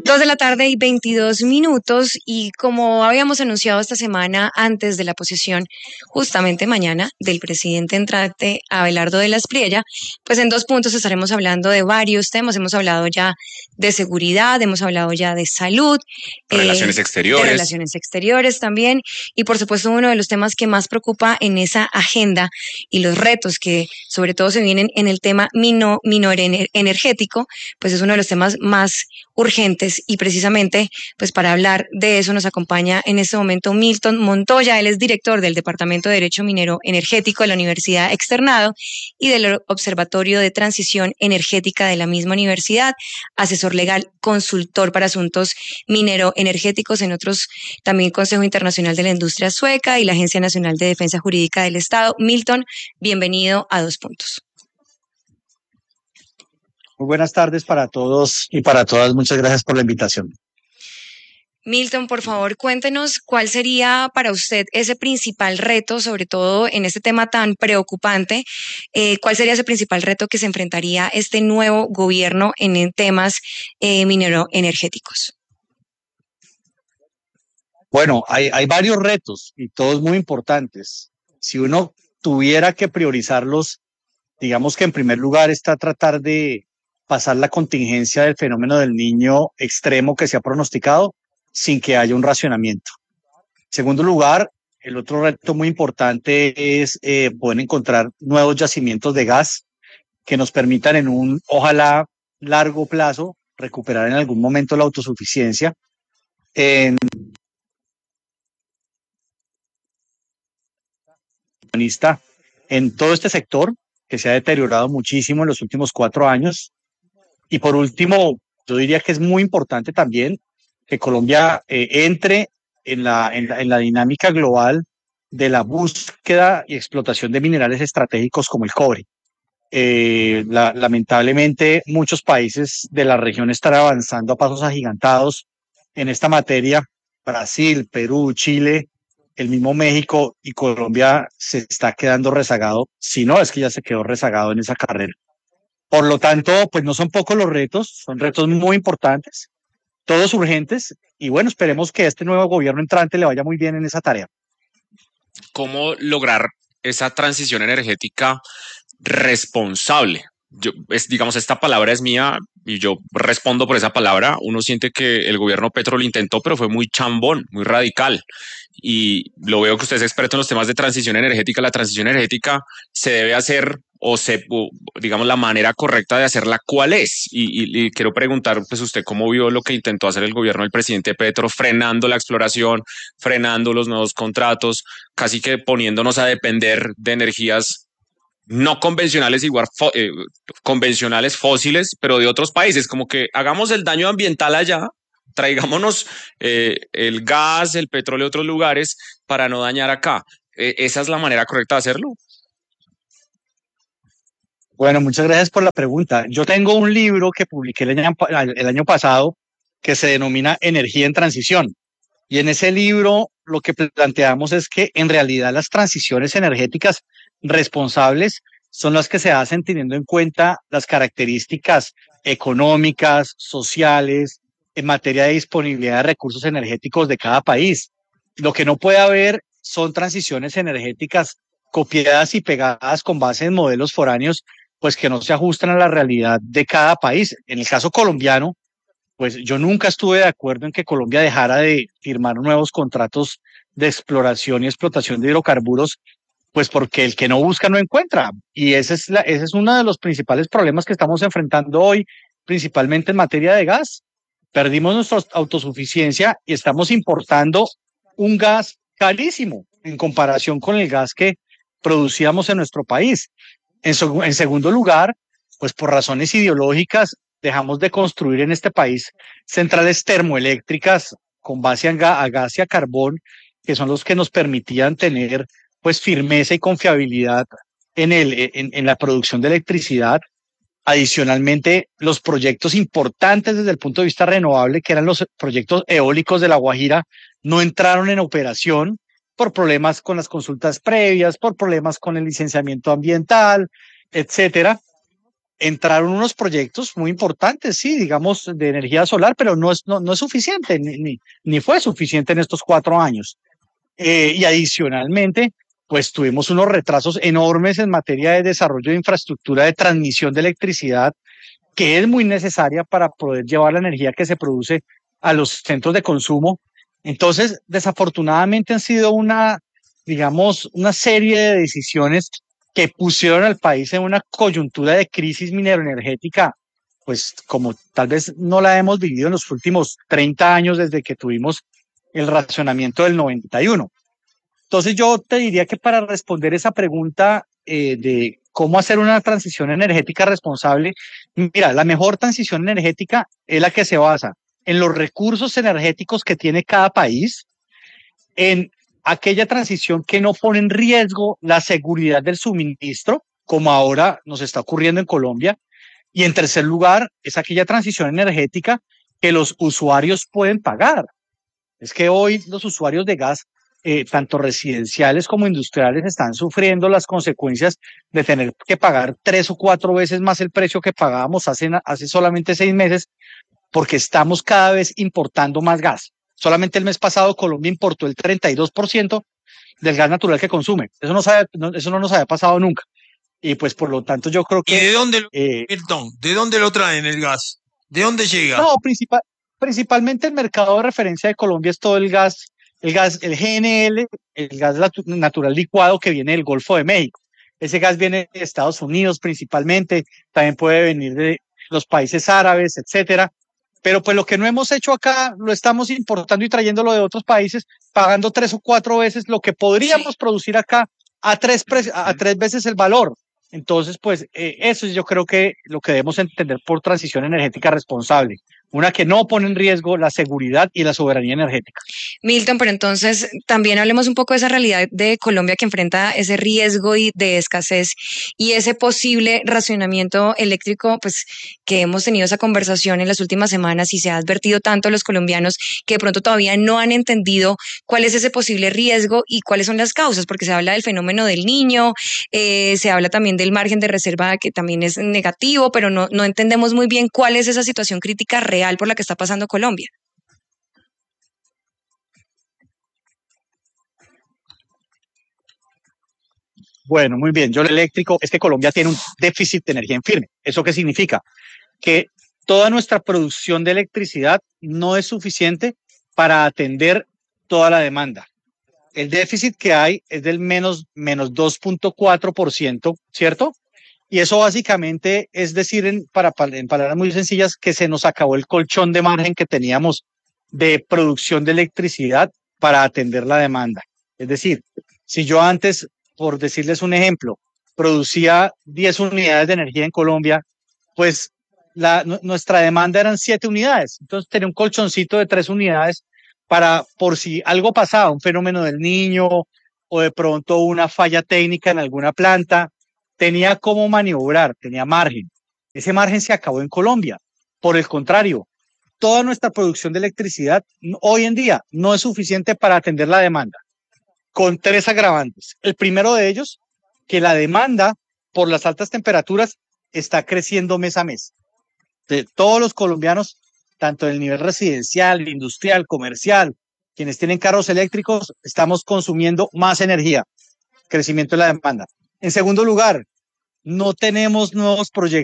2:22 y como habíamos anunciado esta semana antes de la posesión, justamente mañana, del presidente entrante Abelardo de la Espriella, pues en 2 puntos estaremos hablando de varios temas. Hemos hablado ya de seguridad, hemos hablado ya de salud, relaciones exteriores. de relaciones exteriores también, y por supuesto uno de los temas que más preocupa en esa agenda y los retos que sobre todo se vienen en el tema energético, pues es uno de los temas más urgentes, y precisamente pues para hablar de eso nos acompaña en este momento Milton Montoya. Él es director del Departamento de Derecho Minero Energético de la Universidad Externado y del Observatorio de Transición Energética de la misma universidad, asesor legal, consultor para asuntos minero-energéticos en otros, también Consejo Internacional de la Industria Sueca y la Agencia Nacional de Defensa Jurídica del Estado. Milton, bienvenido a 2 Puntos. Muy buenas tardes para todos y para todas. Muchas gracias por la invitación. Milton, por favor, cuéntenos cuál sería para usted ese principal reto, sobre todo en este tema tan preocupante. ¿Cuál sería ese principal reto que se enfrentaría este nuevo gobierno en temas minero-energéticos? Bueno, hay varios retos y todos muy importantes. Si uno tuviera que priorizarlos, digamos que en primer lugar está tratar de pasar la contingencia del fenómeno del Niño extremo que se ha pronosticado sin que haya un racionamiento. En segundo lugar, el otro reto muy importante es poder encontrar nuevos yacimientos de gas que nos permitan en un, ojalá, largo plazo, recuperar en algún momento la autosuficiencia en todo este sector que se ha deteriorado muchísimo en los últimos 4 años. Y por último, yo diría que es muy importante también que Colombia entre en la dinámica global de la búsqueda y explotación de minerales estratégicos como el cobre. Lamentablemente, muchos países de la región están avanzando a pasos agigantados en esta materia. Brasil, Perú, Chile, el mismo México y Colombia se está quedando rezagado. Si no, es que ya se quedó rezagado en esa carrera. Por lo tanto, pues no son pocos los retos, son retos muy importantes, todos urgentes, y bueno, esperemos que a este nuevo gobierno entrante le vaya muy bien en esa tarea. ¿Cómo lograr esa transición energética responsable? Digamos, esta palabra es mía y yo respondo por esa palabra. Uno siente que el gobierno Petro lo intentó, pero fue muy chambón, muy radical. Y lo veo que usted es experto en los temas de transición energética. La transición energética se debe hacer digamos, la manera correcta de hacerla, ¿cuál es? Y quiero preguntar, pues, usted cómo vio lo que intentó hacer el gobierno del presidente Petro, frenando la exploración, frenando los nuevos contratos, casi que poniéndonos a depender de energías no convencionales, igual convencionales fósiles, pero de otros países, como que hagamos el daño ambiental allá, traigámonos el gas, el petróleo de otros lugares para no dañar acá. ¿Esa es la manera correcta de hacerlo? Bueno, muchas gracias por la pregunta. Yo tengo un libro que publiqué el año pasado que se denomina Energía en Transición. Y en ese libro lo que planteamos es que en realidad las transiciones energéticas responsables son las que se hacen teniendo en cuenta las características económicas, sociales, en materia de disponibilidad de recursos energéticos de cada país. Lo que no puede haber son transiciones energéticas copiadas y pegadas con base en modelos foráneos, pues que no se ajustan a la realidad de cada país. En el caso colombiano, pues yo nunca estuve de acuerdo en que Colombia dejara de firmar nuevos contratos de exploración y explotación de hidrocarburos, pues porque el que no busca no encuentra. Y ese es uno de los principales problemas que estamos enfrentando hoy, principalmente en materia de gas. Perdimos nuestra autosuficiencia y estamos importando un gas carísimo en comparación con el gas que producíamos en nuestro país. En segundo lugar, pues por razones ideológicas, dejamos de construir en este país centrales termoeléctricas con base a gas y a carbón, que son los que nos permitían tener pues firmeza y confiabilidad en la producción de electricidad. Adicionalmente, los proyectos importantes desde el punto de vista renovable, que eran los proyectos eólicos de La Guajira, no entraron en operación por problemas con las consultas previas, por problemas con el licenciamiento ambiental, etcétera. entraron unos proyectos muy importantes, sí, digamos, de energía solar, pero no es suficiente, ni fue suficiente en estos 4 años. Y adicionalmente, pues tuvimos unos retrasos enormes en materia de desarrollo de infraestructura de transmisión de electricidad, que es muy necesaria para poder llevar la energía que se produce a los centros de consumo. Entonces, desafortunadamente han sido digamos, una serie de decisiones que pusieron al país en una coyuntura de crisis mineroenergética, pues como tal vez no la hemos vivido en los últimos 30 años desde que tuvimos el racionamiento del 91. Entonces yo te diría que para responder esa pregunta de cómo hacer una transición energética responsable, mira, la mejor transición energética es la que se basa en los recursos energéticos que tiene cada país, en aquella transición que no pone en riesgo la seguridad del suministro, como ahora nos está ocurriendo en Colombia, y en tercer lugar es aquella transición energética que los usuarios pueden pagar. Es que hoy los usuarios de gas, tanto residenciales como industriales, están sufriendo las consecuencias de tener que pagar 3 o 4 veces más el precio que pagábamos hace solamente 6 meses, porque estamos cada vez importando más gas. Solamente el mes pasado Colombia importó el 32% del gas natural que consume. Eso no nos había pasado nunca. Y pues por lo tanto yo creo ¿Y que... ¿de dónde lo traen el gas? ¿De dónde llega? No, principalmente el mercado de referencia de Colombia es todo el el GNL, el gas natural licuado que viene del Golfo de México. Ese gas viene de Estados Unidos principalmente, también puede venir de los países árabes, etcétera. Pero pues lo que no hemos hecho acá, lo estamos importando y trayéndolo de otros países, pagando 3 o 4 veces lo que podríamos producir acá a 3 veces el valor. Entonces, pues eso yo creo que lo que debemos entender por transición energética responsable, una que no pone en riesgo la seguridad y la soberanía energética. Milton, pero entonces también hablemos un poco de esa realidad de Colombia que enfrenta ese riesgo de escasez y ese posible racionamiento eléctrico, pues que hemos tenido esa conversación en las últimas semanas y se ha advertido tanto a los colombianos que de pronto todavía no han entendido cuál es ese posible riesgo y cuáles son las causas, porque se habla del fenómeno del Niño, se habla también del margen de reserva que también es negativo, pero no entendemos muy bien cuál es esa situación crítica real por la que está pasando Colombia. Bueno, muy bien. Yo lo eléctrico es que Colombia tiene un déficit de energía en firme. ¿Eso qué significa? Que toda nuestra producción de electricidad no es suficiente para atender toda la demanda. El déficit que hay es del menos 2.4%, ¿cierto? Y eso básicamente es decir, en palabras muy sencillas, que se nos acabó el colchón de margen que teníamos de producción de electricidad para atender la demanda. Es decir, si yo antes, por decirles un ejemplo, producía 10 unidades de energía en Colombia, pues nuestra demanda eran 7 unidades. Entonces tenía un colchoncito de 3 unidades para, por si algo pasaba, un fenómeno del Niño o de pronto una falla técnica en alguna planta, tenía cómo maniobrar, tenía margen. Ese margen se acabó en Colombia. Por el contrario, toda nuestra producción de electricidad hoy en día no es suficiente para atender la demanda, con 3 agravantes. El primero de ellos, que la demanda por las altas temperaturas está creciendo mes a mes. De todos los colombianos, tanto en el nivel residencial, industrial, comercial, quienes tienen carros eléctricos, estamos consumiendo más energía, crecimiento de la demanda. En segundo lugar, no tenemos nuevos proyectos